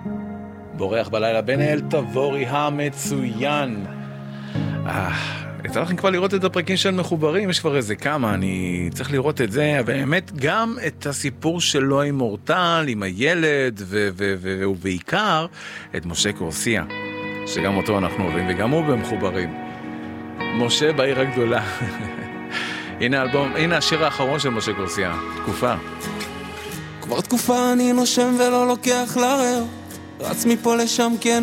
בורח בלילה בן אל תבורי המצוין. יצא לכם כבר לראות את הפרקים של מחוברים, יש כבר איזה כמה, אני צריך לראות את זה, באמת גם את הסיפור שלו עם אורטל, עם הילד, ובעיקר את משה קורסיה, שגם אותו אנחנו אוהבים, וגם הוא במחוברים. משה בעיר הגדולה. הנה האלבום, הנה השיר האחרון של משה קורסיה, תקופה. כבר תקופה אני נושם ולא לוקח לרר, רץ מפה לשם כי אין